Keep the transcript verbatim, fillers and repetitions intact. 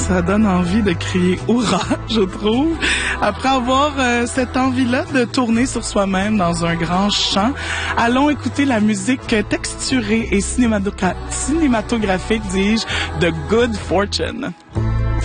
ça donne envie de crier « Hourra », je trouve. Après avoir euh, cette envie-là de tourner sur soi-même dans un grand champ, allons écouter la musique texturée et cinémato- cinématographique, dis-je, de Good Fortune.